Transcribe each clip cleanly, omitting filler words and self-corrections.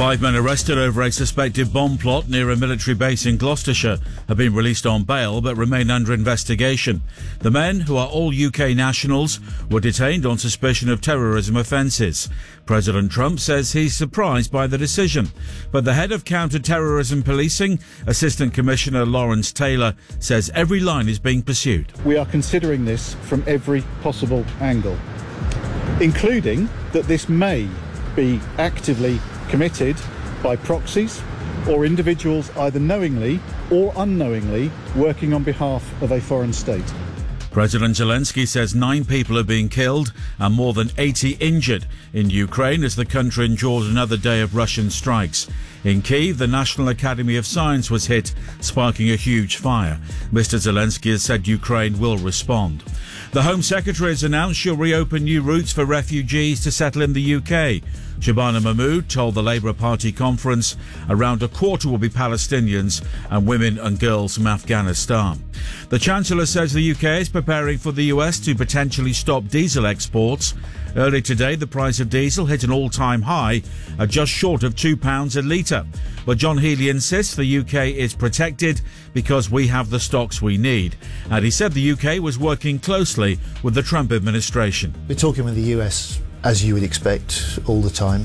5 men arrested over a suspected bomb plot near a military base in Gloucestershire have been released on bail but remain under investigation. The men, who are all UK nationals, were detained on suspicion of terrorism offences. President Trump says he's surprised by the decision, but the head of counter-terrorism policing, Assistant Commissioner Lawrence Taylor, says every line is being pursued. We are considering this from every possible angle, including that this may be actively committed by proxies or individuals either knowingly or unknowingly working on behalf of a foreign state. President Zelensky says 9 people are being killed and more than 80 injured in Ukraine as the country endures another day of Russian strikes. In Kyiv, the National Academy of Science was hit, sparking a huge fire. Mr. Zelensky has said Ukraine will respond. The Home Secretary has announced she'll reopen new routes for refugees to settle in the UK. Shabana Mahmood told the Labour Party conference around a quarter will be Palestinians and women and girls from Afghanistan. The Chancellor says the UK is preparing for the US to potentially stop diesel exports. Early today, the price of diesel hit an all-time high at just short of £2 a litre. But John Healey insists the UK is protected because we have the stocks we need. And he said the UK was working closely with the Trump administration. We're talking with the US, as you would expect, all the time.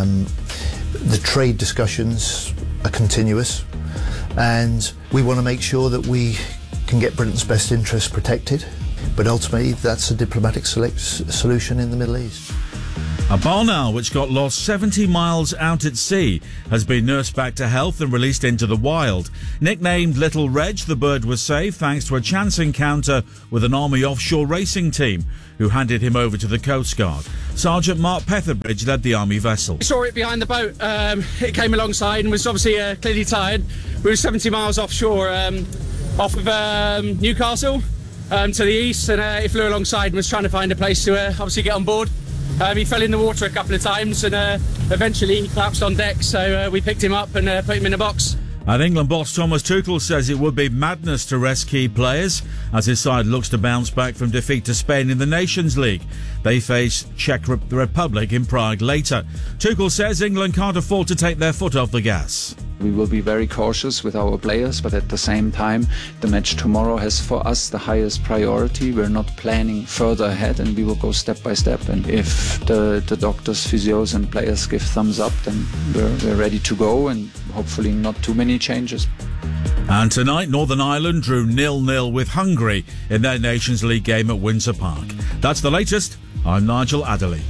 The trade discussions are continuous, and we want to make sure that we can get Britain's best interests protected. But ultimately, that's a diplomatic solution in the Middle East. A barn owl which got lost 70 miles out at sea has been nursed back to health and released into the wild. Nicknamed Little Reg, the bird was saved thanks to a chance encounter with an Army offshore racing team who handed him over to the Coast Guard. Sergeant Mark Petherbridge led the Army vessel. We saw it behind the boat. It came alongside and was obviously clearly tired. We were 70 miles offshore, off of Newcastle to the east, and it flew alongside and was trying to find a place to obviously get on board. He fell in the water a couple of times and eventually he collapsed on deck, so we picked him up and put him in a box. And England boss Thomas Tuchel says it would be madness to rest key players as his side looks to bounce back from defeat to Spain in the Nations League. They face Czech Republic in Prague later. Tuchel says England can't afford to take their foot off the gas. We will be very cautious with our players, but at the same time, the match tomorrow has for us the highest priority. We're not planning further ahead, and we will go step by step. And if the doctors, physios and players give thumbs up, then we're ready to go, and hopefully not too many changes. And tonight, Northern Ireland drew 0-0 with Hungary in their Nations League game at Windsor Park. That's the latest. I'm Nigel Adderley.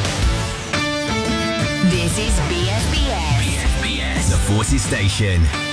This is BFBS. The Forces Station.